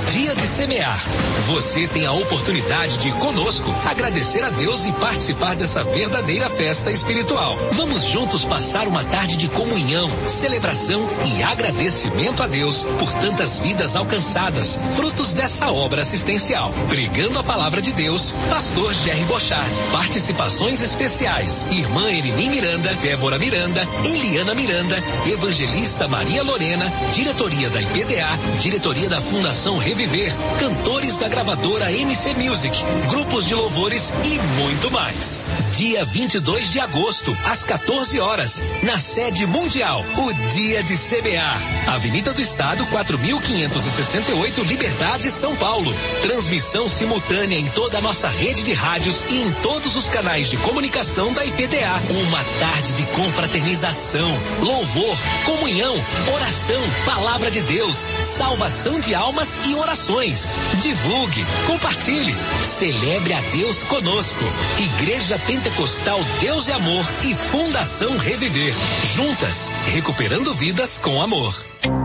Dia de Semear. Você tem a oportunidade de conosco agradecer a Deus e participar dessa verdadeira festa espiritual. Vamos juntos passar uma tarde de comunhão, celebração e agradecimento a Deus por tantas vidas alcançadas, frutos dessa obra assistencial. Pregando a palavra de Deus, Pastor Jerry Bochard. Participações especiais: Irmã Elini Miranda, Débora Miranda, Eliana Miranda, Evangelista Maria Lorena, diretoria da IPDA, diretoria da Fundação Reviver, cantores da gravadora MC Music, grupos de louvores e muito mais. Dia 22 de agosto, às 14 horas, na sede mundial, o Dia de Semear. Avenida do Estado, 4.568, Liberdade, São Paulo. Transmissão simultânea em toda a nossa rede de rádios e em todos os canais de comunicação da IPDA. Uma tarde de confraternização, louvor, comunhão, oração, palavra de Deus, salvação de almas e orações. Divulgue, compartilhe, celebre a Deus conosco. Igreja Pentecostal Deus é Amor e Fundação Reviver. Juntas, recuperando vidas com amor.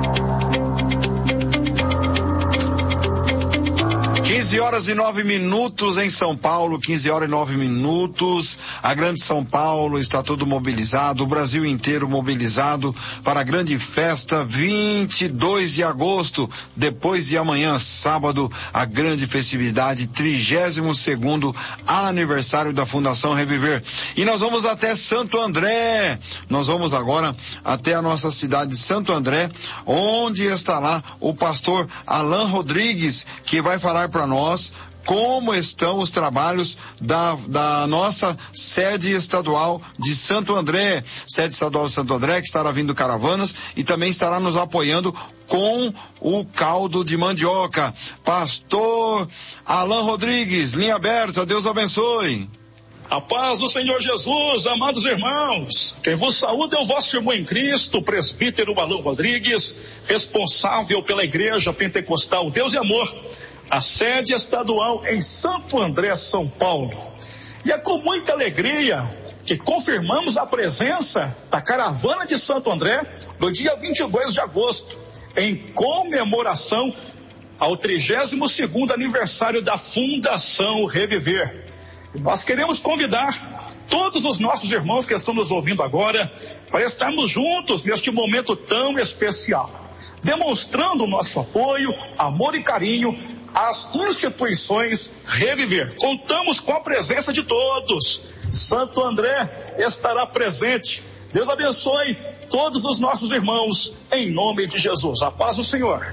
15h09 em São Paulo, 15h09. A Grande São Paulo está todo mobilizado, o Brasil inteiro mobilizado para a grande festa 22 de agosto, depois de amanhã, sábado, a grande festividade, 32º aniversário da Fundação Reviver. E nós vamos até Santo André. Nós vamos agora até a nossa cidade de Santo André, onde está lá o pastor Alan Rodrigues, que vai falar para nós como estão os trabalhos da nossa sede estadual de Santo André, sede estadual de Santo André, que estará vindo caravanas e também estará nos apoiando com o caldo de mandioca. Pastor Alan Rodrigues, linha aberta, Deus abençoe. A paz do Senhor Jesus, amados irmãos, quem vos saúda é o vosso irmão em Cristo, presbítero Alan Rodrigues, responsável pela Igreja Pentecostal Deus e Amor, a sede estadual em Santo André, São Paulo. E é com muita alegria que confirmamos a presença da caravana de Santo André no dia 22 de agosto, em comemoração ao 32º aniversário da Fundação Reviver. E nós queremos convidar todos os nossos irmãos que estão nos ouvindo agora para estarmos juntos neste momento tão especial, demonstrando o nosso apoio, amor e carinho às instituições Reviver. Contamos com a presença de todos. Santo André estará presente. Deus abençoe todos os nossos irmãos, em nome de Jesus. A paz do Senhor.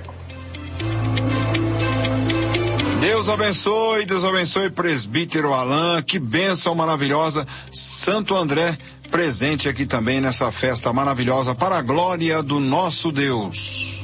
Deus abençoe, presbítero Alan, que bênção maravilhosa. Santo André presente aqui também nessa festa maravilhosa para a glória do nosso Deus.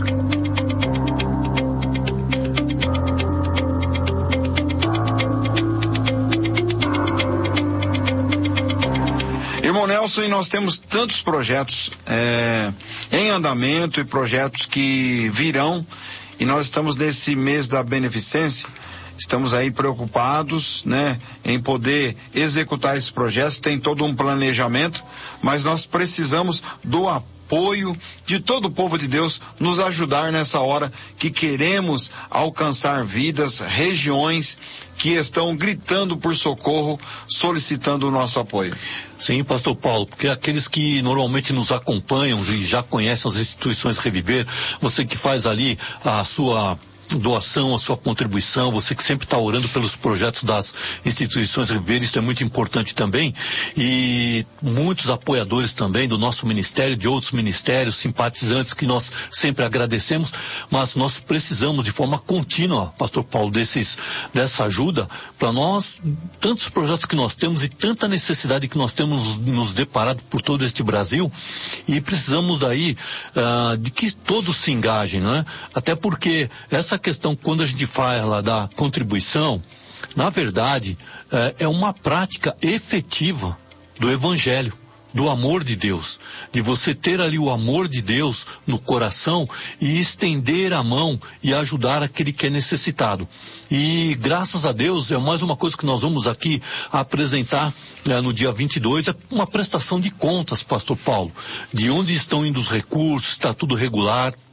Irmão Nelson, e nós temos tantos projetos em andamento e projetos que virão, e nós estamos nesse mês da beneficência, estamos aí preocupados, né, em poder executar esses projetos, tem todo um planejamento, mas nós precisamos do apoio de todo o povo de Deus nos ajudar nessa hora que queremos alcançar vidas, regiões que estão gritando por socorro, solicitando o nosso apoio. Sim, pastor Paulo, porque aqueles que normalmente nos acompanham e já conhecem as instituições Reviver, você que faz ali a sua doação, a sua contribuição, você que sempre está orando pelos projetos das instituições Reviver, isso é muito importante também, e muitos apoiadores também do nosso ministério, de outros ministérios, simpatizantes que nós sempre agradecemos, mas nós precisamos de forma contínua, pastor Paulo, dessa ajuda, para nós, tantos projetos que nós temos e tanta necessidade que nós temos nos deparado por todo este Brasil, e precisamos daí de que todos se engajem, né? Até porque essa questão, quando a gente fala da contribuição, na verdade, é uma prática efetiva do Evangelho, do amor de Deus, de você ter ali o amor de Deus no coração e estender a mão e ajudar aquele que é necessitado. E graças a Deus, é mais uma coisa que nós vamos aqui apresentar no dia 22, é uma prestação de contas, pastor Paulo, de onde estão indo os recursos, está tudo regular.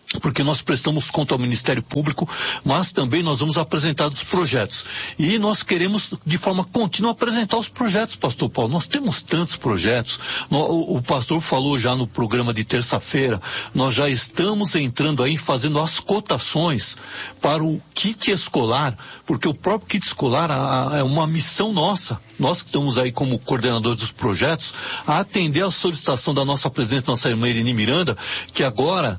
porque nós prestamos conta ao Ministério Público, mas também nós vamos apresentar os projetos. E nós queremos, de forma contínua, apresentar os projetos, pastor Paulo. Nós temos tantos projetos. O pastor falou já no programa de terça-feira, nós já estamos entrando aí, fazendo as cotações para o kit escolar, porque o próprio kit escolar é uma missão nossa. Nós que estamos aí como coordenadores dos projetos, a atender a solicitação da nossa presidente, nossa irmã Irene Miranda, que agora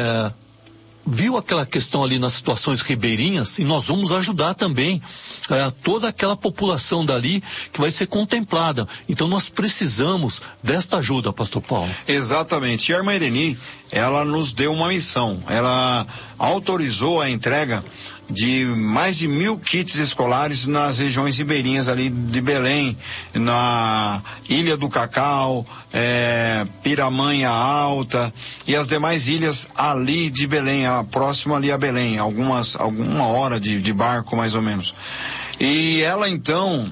viu aquela questão ali nas situações ribeirinhas, e nós vamos ajudar também toda aquela população dali que vai ser contemplada. Então nós precisamos desta ajuda, pastor Paulo. Exatamente. E a irmã Irene, ela nos deu uma missão. Ela autorizou a entrega de mais de 1.000 kits escolares nas regiões ribeirinhas ali de Belém, na Ilha do Cacau, Piramanha Alta e as demais ilhas ali de Belém, próximo ali a Belém, alguma hora de barco mais ou menos. E ela então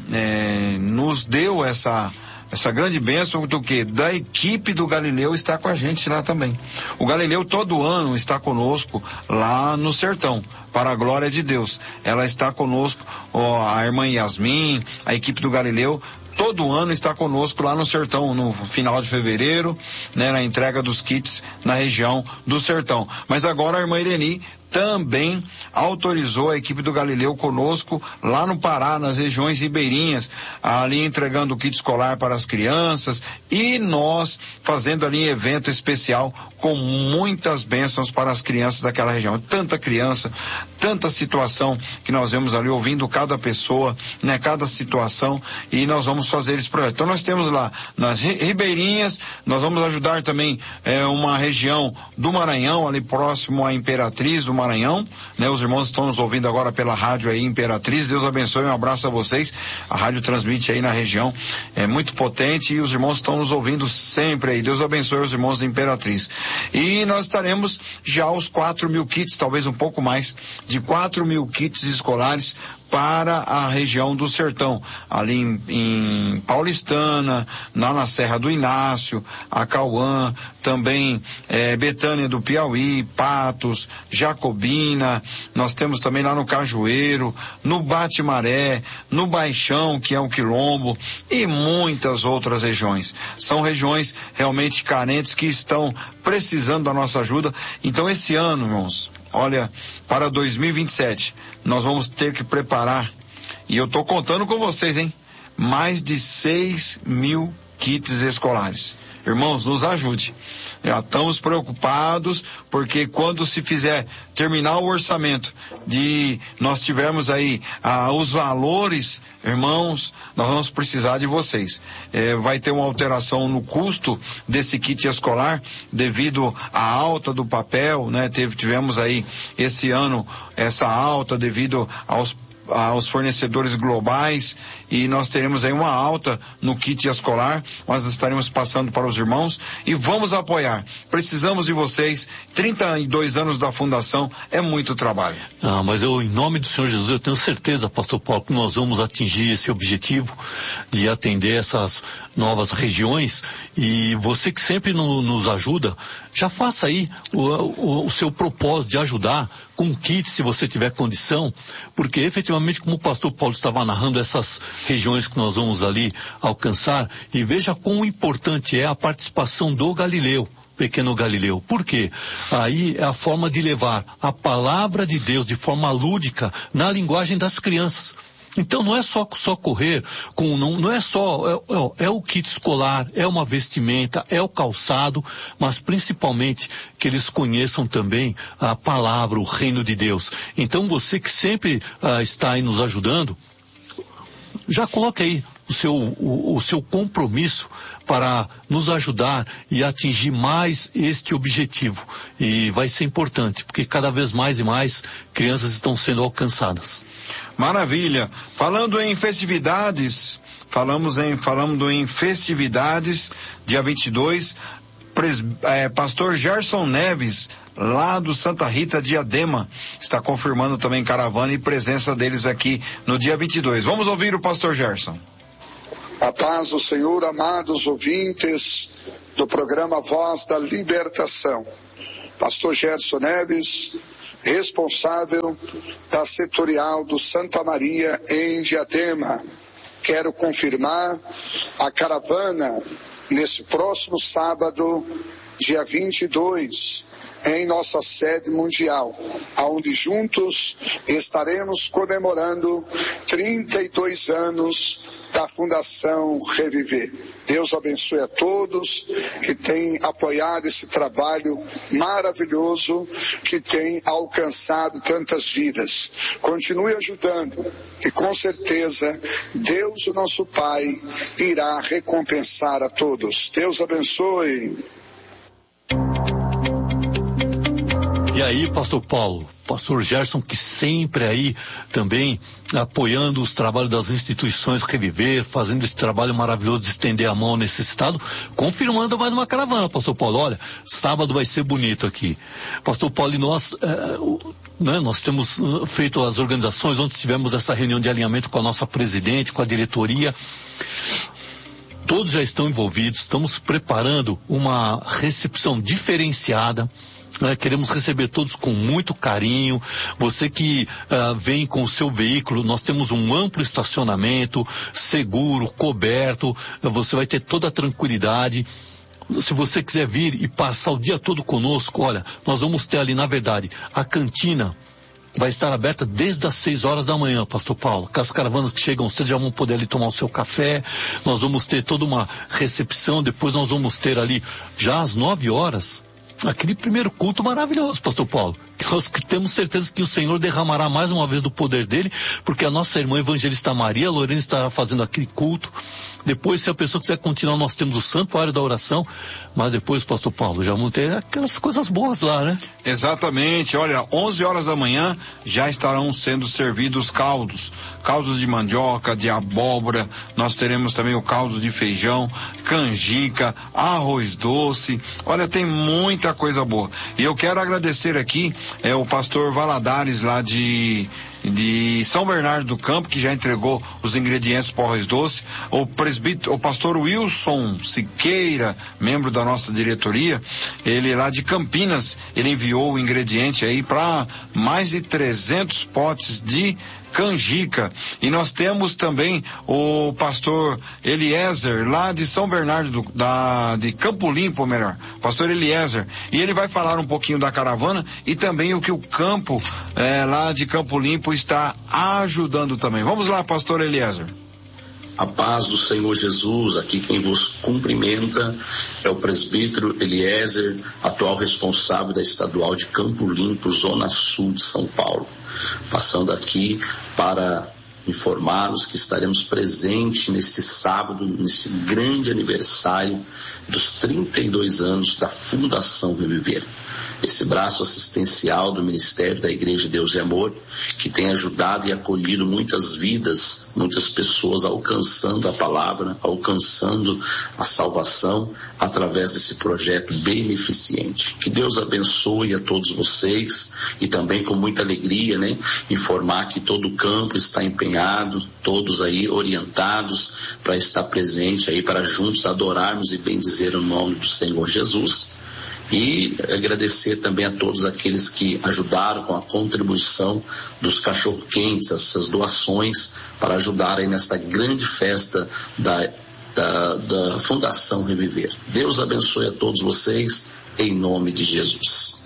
nos deu essa grande bênção do que? Da equipe do Galileu estar com a gente lá também. O Galileu todo ano está conosco lá no sertão, para a glória de Deus. Ela está conosco, a irmã Yasmin, a equipe do Galileu, todo ano está conosco lá no sertão, no final de fevereiro, né, na entrega dos kits na região do sertão. Mas agora a irmã Irene também autorizou a equipe do Galileu conosco lá no Pará, nas regiões ribeirinhas, ali entregando o kit escolar para as crianças, e nós fazendo ali evento especial com muitas bênçãos para as crianças daquela região. Tanta criança, tanta situação que nós vemos ali, ouvindo cada pessoa, né, cada situação, e nós vamos fazer esse projeto. Então nós temos lá nas ribeirinhas, nós vamos ajudar também uma região do Maranhão, ali próximo à Imperatriz do Maranhão, né? Os irmãos estão nos ouvindo agora pela rádio aí Imperatriz. Deus abençoe, um abraço a vocês. A rádio transmite aí na região, é muito potente, e os irmãos estão nos ouvindo sempre aí. Deus abençoe os irmãos da Imperatriz. E nós estaremos já aos 4.000 kits, talvez um pouco mais, de 4.000 kits escolares para a região do sertão, ali em Paulistana, lá na Serra do Inácio, Acauã, também Betânia do Piauí, Patos, Jacobina, nós temos também lá no Cajueiro, no Bate-Maré, no Baixão, que é o Quilombo, e muitas outras regiões. São regiões realmente carentes que estão precisando da nossa ajuda. Então esse ano, irmãos, olha, para 2027, nós vamos ter que preparar, e eu estou contando com vocês, hein? Mais de 6.000 kits escolares. Irmãos, nos ajude. Já estamos preocupados, porque quando se terminar o orçamento, nós tivermos aí os valores, irmãos, nós vamos precisar de vocês. Vai ter uma alteração no custo desse kit escolar, devido à alta do papel, né? Tivemos aí esse ano essa alta devido aos fornecedores globais, e nós teremos aí uma alta no kit escolar. Nós estaremos passando para os irmãos e vamos apoiar. Precisamos de vocês. 32 anos da fundação é muito trabalho. Mas em nome do Senhor Jesus, eu tenho certeza, pastor Paulo, que nós vamos atingir esse objetivo de atender essas novas regiões, e você que sempre nos ajuda, já faça aí o seu propósito de ajudar com kit, se você tiver condição, porque efetivamente, como o pastor Paulo estava narrando, essas regiões que nós vamos ali alcançar, e veja quão importante é a participação do Galileu, pequeno Galileu. Por quê? Aí é a forma de levar a palavra de Deus de forma lúdica na linguagem das crianças. Então não é só correr com, não é só, é o kit escolar, é uma vestimenta, é o calçado, mas principalmente que eles conheçam também a palavra, o reino de Deus. Então você que sempre está aí nos ajudando, já coloque aí o seu compromisso para nos ajudar e atingir mais este objetivo. E vai ser importante, porque cada vez mais e mais crianças estão sendo alcançadas. Maravilha. Falando em festividades, falando em festividades, dia 22, pastor Gerson Neves, lá do Santa Rita Diadema, está confirmando também caravana e presença deles aqui no dia 22. Vamos ouvir o pastor Gerson. A paz do Senhor, amados ouvintes do programa Voz da Libertação. pastor Gerson Neves, responsável da setorial do Santa Maria em Diadema. Quero confirmar a caravana nesse próximo sábado, dia 22, em nossa sede mundial, onde juntos estaremos comemorando 32 anos da Fundação Reviver. Deus abençoe a todos que têm apoiado esse trabalho maravilhoso que tem alcançado tantas vidas. Continue ajudando, que com certeza Deus, o nosso Pai, irá recompensar a todos. Deus abençoe. E aí, pastor Paulo, pastor Gerson, que sempre aí também apoiando os trabalhos das instituições Reviver, fazendo esse trabalho maravilhoso de estender a mão ao necessitado, confirmando mais uma caravana, pastor Paulo. Olha, sábado vai ser bonito aqui. Pastor Paulo, e nós temos feito as organizações, onde tivemos essa reunião de alinhamento com a nossa presidente, com a diretoria. Todos já estão envolvidos, estamos preparando uma recepção diferenciada. Queremos receber todos com muito carinho. Você que vem com o seu veículo, nós temos um amplo estacionamento, seguro, coberto. Você vai ter toda a tranquilidade. Se você quiser vir e passar o dia todo conosco, olha, nós vamos ter ali, na verdade, a cantina vai estar aberta desde as 6 horas da manhã, pastor Paulo. Com as caravanas que chegam, vocês já vão poder ali tomar o seu café. Nós vamos ter toda uma recepção. Depois nós vamos ter ali, já às 9 horas, aquele primeiro culto maravilhoso, pastor Paulo. Nós temos certeza que o Senhor derramará mais uma vez do poder dele, porque a nossa irmã evangelista Maria Lorena estará fazendo aquele culto. Depois, se a pessoa quiser continuar, nós temos o santuário da oração, mas depois, pastor Paulo, já vamos ter aquelas coisas boas lá, né? Exatamente. Olha, 11 horas da manhã já estarão sendo servidos caldos de mandioca, de abóbora. Nós teremos também o caldo de feijão, canjica, arroz doce. Olha, tem muita coisa boa. E eu quero agradecer aqui o pastor Valadares, lá de São Bernardo do Campo, que já entregou os ingredientes para o arroz doce. O pastor Wilson Siqueira, membro da nossa diretoria, ele lá de Campinas, ele enviou o ingrediente aí para mais de 300 potes de canjica. E nós temos também o pastor Eliezer, lá de São Bernardo de Campo Limpo, pastor Eliezer, e ele vai falar um pouquinho da caravana e também o que o campo lá de Campo Limpo está ajudando também. Vamos lá, pastor Eliezer. A paz do Senhor Jesus. Aqui quem vos cumprimenta é o presbítero Eliezer, atual responsável da estadual de Campo Limpo, Zona Sul de São Paulo. Passando aqui para informar-nos que estaremos presentes neste sábado, nesse grande aniversário dos 32 anos da Fundação Reviver. Esse braço assistencial do Ministério da Igreja Deus e Amor, que tem ajudado e acolhido muitas vidas, muitas pessoas alcançando a palavra, alcançando a salvação através desse projeto beneficente. Que Deus abençoe a todos vocês e também com muita alegria, informar que todo o campo está empenhado, todos aí orientados para estar presente aí, para juntos adorarmos e bendizer o nome do Senhor Jesus. E agradecer também a todos aqueles que ajudaram com a contribuição dos cachorro-quentes, essas doações, para ajudar aí nessa grande festa da Fundação Reviver. Deus abençoe a todos vocês, em nome de Jesus.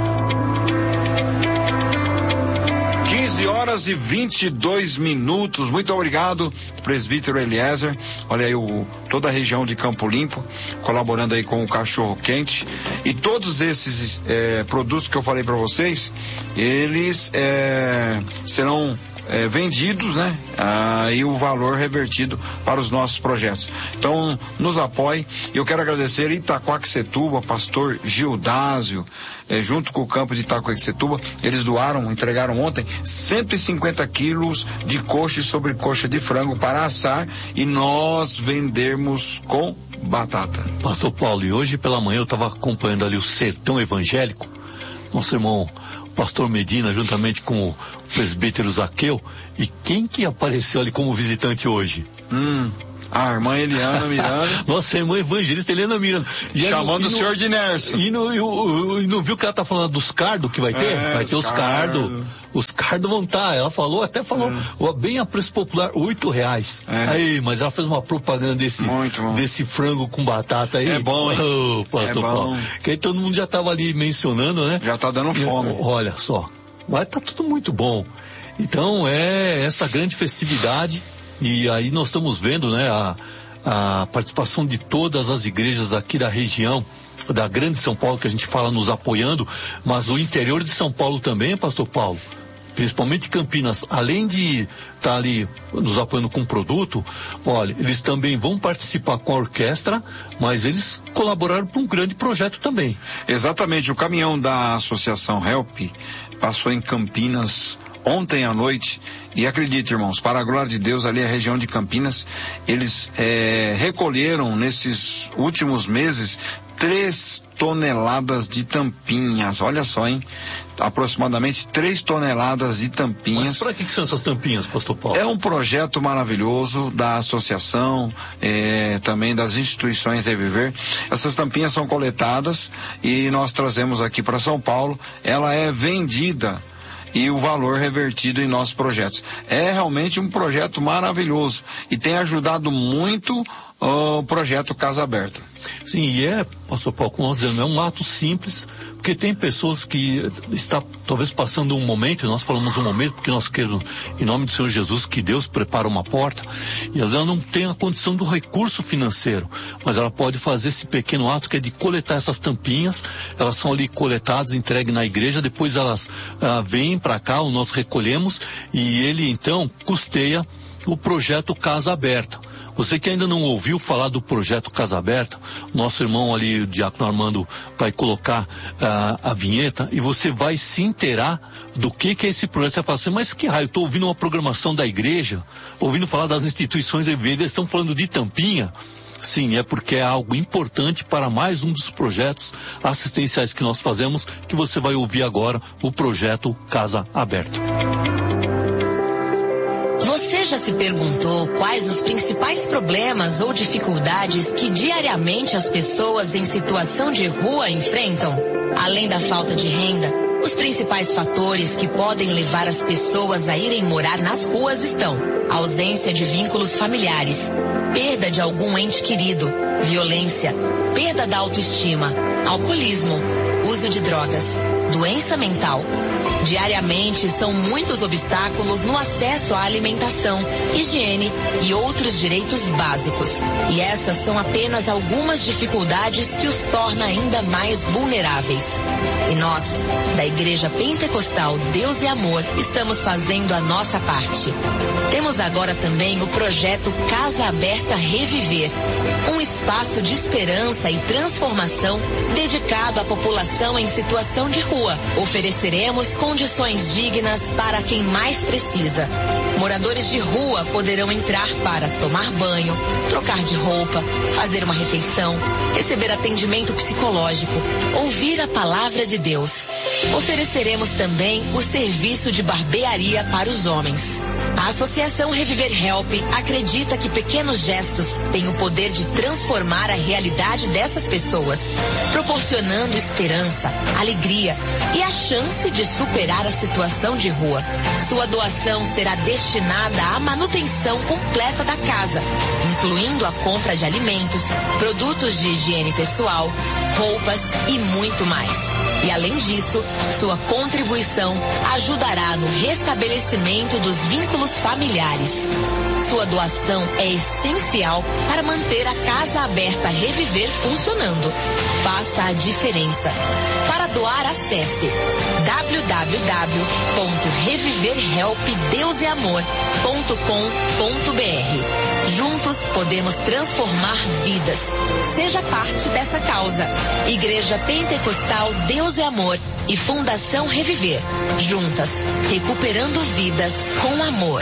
15 horas e 22 minutos. Muito obrigado, presbítero Eliezer. Olha aí toda a região de Campo Limpo colaborando aí com o cachorro quente. E todos esses produtos que eu falei para vocês, eles serão vendidos, e o valor revertido para os nossos projetos. Então, nos apoie. Eu quero agradecer Itaquaquecetuba, pastor Gildásio, junto com o campo de Itaquaquecetuba, eles entregaram ontem 150 quilos de coxa e sobrecoxa de frango para assar e nós vendermos com batata. Pastor Paulo, e hoje pela manhã eu estava acompanhando ali o Sertão Evangélico, nosso irmão pastor Medina, juntamente com o presbítero Zaqueu, e quem que apareceu ali como visitante hoje? A irmã Eliana Miranda. Nossa irmã evangelista Eliana Miranda. Chamando o senhor de Nerso. E não viu que ela tá falando dos cardos que vai ter? Vai ter os cardos. Os cardos vão estar. Ela falou bem a preço popular, R$8. Aí, mas ela fez uma propaganda desse frango com batata aí. É bom, hein? Pastor Paulo. Que aí todo mundo já tava ali mencionando, né? Já tá dando fome. Olha só. Mas tá tudo muito bom. Então é essa grande festividade. E aí nós estamos vendo, né, a participação de todas as igrejas aqui da região da Grande São Paulo, que a gente fala nos apoiando, mas o interior de São Paulo também, Pastor Paulo, principalmente Campinas, além de estar ali nos apoiando com produto, olha, eles também vão participar com a orquestra, mas eles colaboraram para um grande projeto também. Exatamente, o caminhão da Associação Help passou em Campinas ontem à noite, e acredite, irmãos, para a glória de Deus, ali a região de Campinas, eles recolheram nesses últimos meses 3 toneladas de tampinhas. Olha só, hein? Aproximadamente 3 toneladas de tampinhas. Mas para que são essas tampinhas, Pastor Paulo? É um projeto maravilhoso da associação, também das instituições Reviver. Essas tampinhas são coletadas e nós trazemos aqui para São Paulo. Ela é vendida e o valor revertido em nossos projetos. É realmente um projeto maravilhoso e tem ajudado muito o projeto Casa Aberta. Sim, e Pastor Paulo, como nós dizemos, é um ato simples, porque tem pessoas que estão talvez passando um momento, e nós falamos um momento, porque nós queremos, em nome do Senhor Jesus, que Deus prepara uma porta, e às vezes ela não tem a condição do recurso financeiro, mas ela pode fazer esse pequeno ato que é de coletar essas tampinhas. Elas são ali coletadas, entregues na igreja, depois elas vêm para cá, nós recolhemos, e ele então custeia o projeto Casa Aberta. Você que ainda não ouviu falar do projeto Casa Aberta, nosso irmão ali, o Diácono Armando, vai colocar a vinheta e você vai se inteirar do que é esse projeto. Você vai falar assim, mas que raio, estou ouvindo uma programação da igreja, ouvindo falar das instituições, eles estão falando de tampinha. Sim, é porque é algo importante para mais um dos projetos assistenciais que nós fazemos, que você vai ouvir agora, o projeto Casa Aberta. Você já se perguntou quais os principais problemas ou dificuldades que diariamente as pessoas em situação de rua enfrentam? Além da falta de renda, os principais fatores que podem levar as pessoas a irem morar nas ruas estão: ausência de vínculos familiares, perda de algum ente querido, violência, perda da autoestima, alcoolismo, uso de drogas, doença mental. Diariamente são muitos obstáculos no acesso à alimentação, higiene e outros direitos básicos. E essas são apenas algumas dificuldades que os torna ainda mais vulneráveis. E nós, da Igreja Pentecostal Deus e Amor, estamos fazendo a nossa parte. Temos agora também o projeto Casa Aberta Reviver, um espaço de esperança e transformação dedicado à população em situação de rua. Ofereceremos condições dignas para quem mais precisa. Moradores de rua poderão entrar para tomar banho, trocar de roupa, fazer uma refeição, receber atendimento psicológico, ouvir a palavra de Deus. Ofereceremos também o serviço de barbearia para os homens. A Associação Reviver Help acredita que pequenos gestos têm o poder de transformar a realidade dessas pessoas, proporcionando esperança, alegria e a chance de superar a situação de rua. Sua doação será destinada à manutenção completa da casa, incluindo a compra de alimentos, produtos de higiene pessoal, roupas e muito mais. E além disso, sua contribuição ajudará no restabelecimento dos vínculos familiares. Sua doação é essencial para manter a Casa Aberta Reviver funcionando. Faça a diferença. Para doar, acesse www.reviverhelpdeuseamor.com.br. Juntos podemos transformar vidas. Seja parte dessa causa. Igreja Pentecostal Deus e Amor e Fundação Reviver. Juntas, recuperando vidas com amor.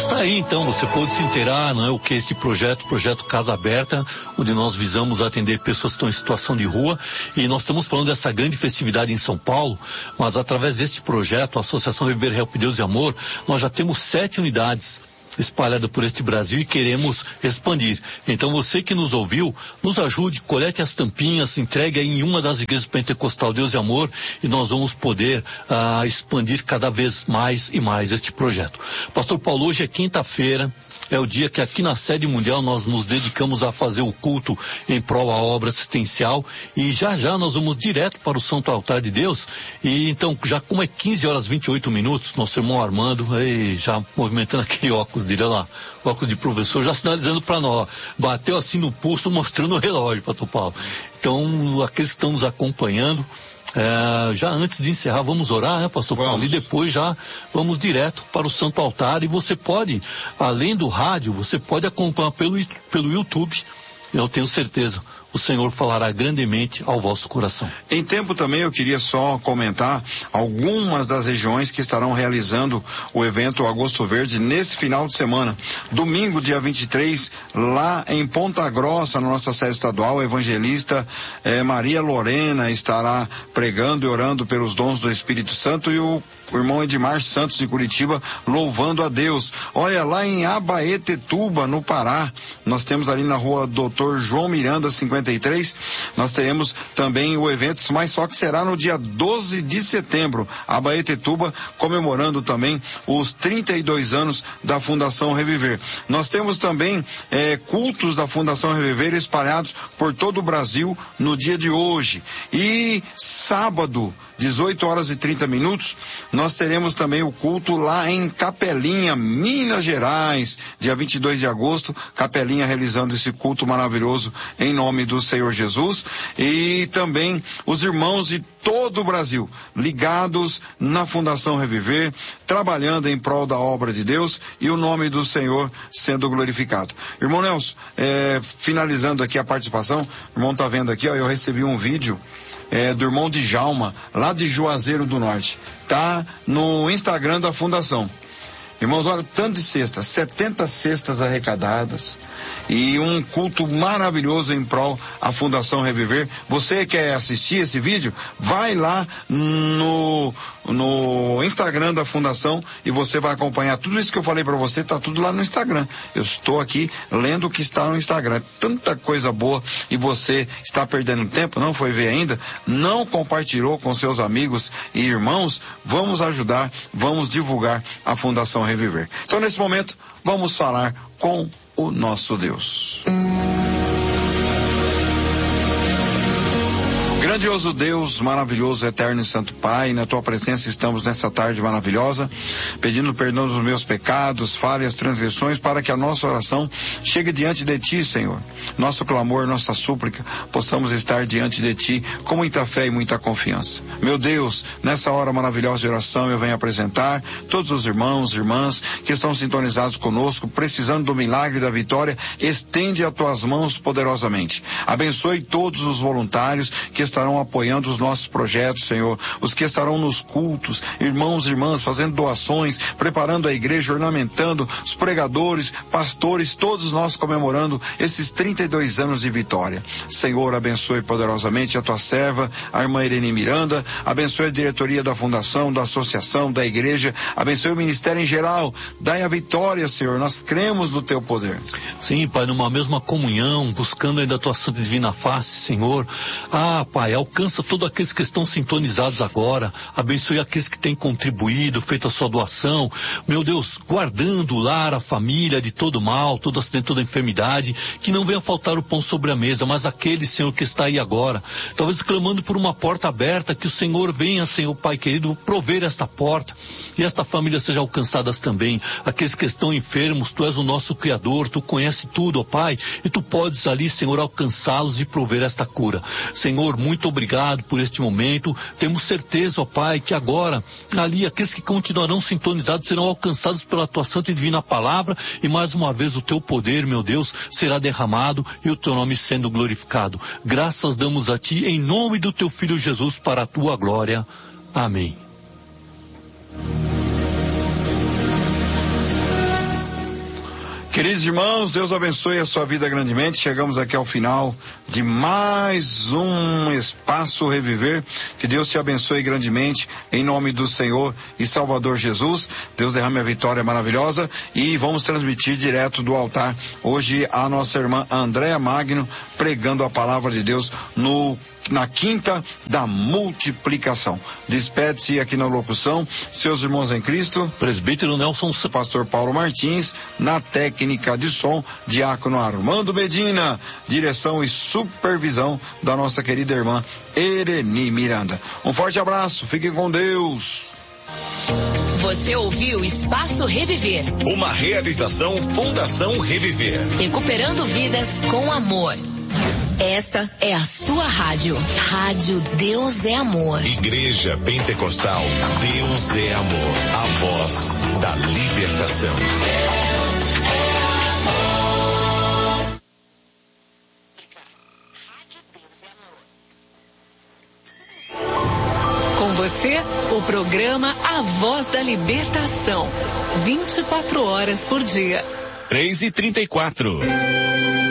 Está aí então, você pode se inteirar, não é, o que é este projeto Casa Aberta, onde nós visamos atender pessoas que estão em situação de rua, e nós estamos falando dessa grande festividade em São Paulo, mas através deste projeto, a Associação Viver Help Deus e Amor, nós já temos 7 unidades espalhada por este Brasil e queremos expandir. Então você que nos ouviu, nos ajude, colete as tampinhas, entregue aí em uma das igrejas pentecostal Deus e Amor e nós vamos poder expandir cada vez mais e mais este projeto. Pastor Paulo, hoje é quinta-feira, é o dia que aqui na sede mundial nós nos dedicamos a fazer o culto em prol à obra assistencial e já nós vamos direto para o Santo Altar de Deus e então já como é 15h28, nosso irmão Armando já movimentando aquele óculos dele lá, o óculos de professor, já sinalizando para nós, bateu assim no pulso, mostrando o relógio, Pastor Paulo. Então, aqueles que estão nos acompanhando, já antes de encerrar, vamos orar, né, Pastor Paulo? E depois já vamos direto para o Santo Altar. E você pode, além do rádio, você pode acompanhar pelo YouTube. Eu tenho certeza, o Senhor falará grandemente ao vosso coração. Em tempo também eu queria só comentar algumas das regiões que estarão realizando o evento Agosto Verde nesse final de semana. Domingo, dia 23, lá em Ponta Grossa, na nossa sede estadual, a evangelista Maria Lorena estará pregando e orando pelos dons do Espírito Santo e o irmão Edmar Santos de Curitiba louvando a Deus. Olha, lá em Abaetetuba, no Pará, nós temos ali na rua Dr. João Miranda, 53, nós teremos também o evento, mas só que será no dia 12 de setembro, Abaetetuba, comemorando também os 32 anos da Fundação Reviver. Nós temos também cultos da Fundação Reviver espalhados por todo o Brasil no dia de hoje. E sábado, 18h30, nós teremos também o culto lá em Capelinha, Minas Gerais, dia 22 de agosto, Capelinha realizando esse culto maravilhoso em nome do Senhor Jesus, e também os irmãos de todo o Brasil, ligados na Fundação Reviver, trabalhando em prol da obra de Deus e o nome do Senhor sendo glorificado. Irmão Nelson, finalizando aqui a participação, o irmão está vendo aqui, ó, eu recebi um vídeo do irmão Djalma, lá de Juazeiro do Norte. Tá no Instagram da Fundação. Irmãos, olha, tanto de cestas, 70 cestas arrecadadas e um culto maravilhoso em prol à Fundação Reviver. Você quer assistir esse vídeo? Vai lá no Instagram da Fundação e você vai acompanhar tudo isso que eu falei para você, tá tudo lá no Instagram. Eu estou aqui lendo o que está no Instagram. Tanta coisa boa e você está perdendo tempo, não foi ver ainda? Não compartilhou com seus amigos e irmãos? Vamos ajudar, vamos divulgar a Fundação Reviver. Então, nesse momento, vamos falar com o nosso Deus. Grandioso Deus, maravilhoso, eterno e santo Pai, na tua presença estamos nessa tarde maravilhosa, pedindo perdão dos meus pecados, falhas, transgressões, para que a nossa oração chegue diante de ti, Senhor. Nosso clamor, nossa súplica, possamos estar diante de ti com muita fé e muita confiança. Meu Deus, nessa hora maravilhosa de oração eu venho apresentar todos os irmãos e irmãs que estão sintonizados conosco, precisando do milagre da vitória. Estende as tuas mãos poderosamente. Abençoe todos os voluntários que estarão apoiando os nossos projetos, Senhor, os que estarão nos cultos, irmãos e irmãs fazendo doações, preparando a igreja, ornamentando, os pregadores, pastores, todos nós comemorando esses 32 anos de vitória. Senhor, abençoe poderosamente a tua serva, a irmã Irene Miranda, abençoe a diretoria da Fundação, da Associação, da Igreja, abençoe o ministério em geral, dai a vitória, Senhor, nós cremos no teu poder. Sim, Pai, numa mesma comunhão, buscando ainda a tua santa e divina face, Senhor. Pai, alcança todos aqueles que estão sintonizados agora, abençoe aqueles que têm contribuído, feito a sua doação, meu Deus, guardando o lar, a família de todo mal, todo acidente, toda enfermidade, que não venha faltar o pão sobre a mesa, mas aquele, Senhor, que está aí agora, talvez clamando por uma porta aberta, que o Senhor venha, Senhor, Pai querido, prover esta porta, e esta família seja alcançadas também, aqueles que estão enfermos, tu és o nosso Criador, tu conheces tudo, ó Pai, e tu podes ali, Senhor, alcançá-los e prover esta cura. Senhor, muito obrigado por este momento. Temos certeza, ó Pai, que agora, ali, aqueles que continuarão sintonizados serão alcançados pela tua santa e divina palavra e mais uma vez o teu poder, meu Deus, será derramado e o teu nome sendo glorificado. Graças damos a ti em nome do teu Filho Jesus para a tua glória. Amém. Queridos irmãos, Deus abençoe a sua vida grandemente. Chegamos aqui ao final de mais um Espaço Reviver. Que Deus te abençoe grandemente, em nome do Senhor e Salvador Jesus. Deus derrame a vitória maravilhosa, e vamos transmitir direto do altar hoje a nossa irmã Andréa Magno, pregando a palavra de Deus na quinta da multiplicação. Despede-se aqui na locução seus irmãos em Cristo, presbítero Nelson, pastor Paulo Martins, na técnica de som, diácono Armando Medina, direção e supervisão da nossa querida irmã Ereni Miranda. Um forte abraço, fiquem com Deus. Você ouviu Espaço Reviver, uma realização Fundação Reviver, recuperando vidas com amor. Esta é a sua rádio. Rádio Deus é Amor. Igreja Pentecostal Deus é Amor. A voz da libertação. Com você, o programa A Voz da Libertação. 24 horas por dia. 3h34.